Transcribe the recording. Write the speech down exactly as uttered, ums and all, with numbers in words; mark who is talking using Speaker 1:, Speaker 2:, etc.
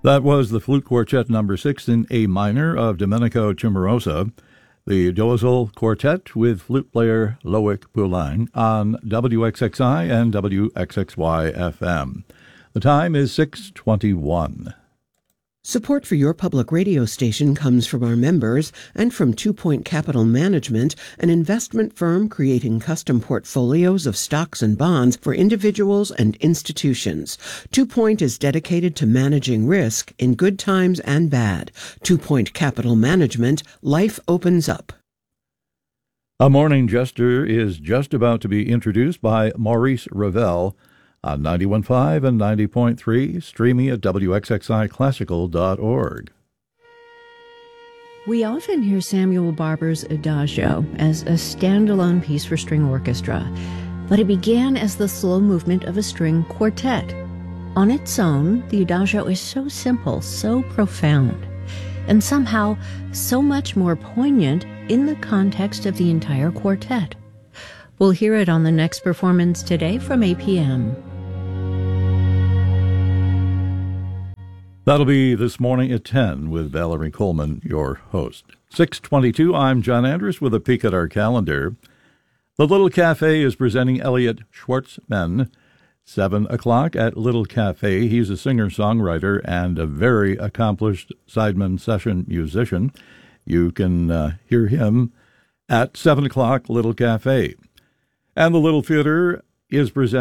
Speaker 1: That was the Flute Quartet number six in A minor of Domenico Cimarosa, the Dolezal Quartet with flute player Loic Boulang on W X X I and W X X Y F M. The time is six twenty-one.
Speaker 2: Support for your public radio station comes from our members and from Two Point Capital Management, an investment firm creating custom portfolios of stocks and bonds for individuals and institutions. Two Point is dedicated to managing risk in good times and bad. Two Point Capital Management, life opens up.
Speaker 1: A Morning Jester is just about to be introduced by Maurice Ravel on ninety-one point five and ninety point three, streaming at W X X I classical dot org.
Speaker 3: We often hear Samuel Barber's Adagio as a standalone piece for string orchestra, but it began as the slow movement of a string quartet. On its own, the Adagio is so simple, so profound, and somehow so much more poignant in the context of the entire quartet. We'll hear it on the next performance today from eight p.m.
Speaker 1: That'll be this morning at ten with Valerie Coleman, your host. six twenty-two, I'm John Andrus with a peek at our calendar. The Little Cafe is presenting Elliot Schwartzman. seven o'clock at Little Cafe. He's a singer-songwriter and a very accomplished sideman session musician. You can uh, hear him at seven o'clock, Little Cafe. And the Little Theater is presenting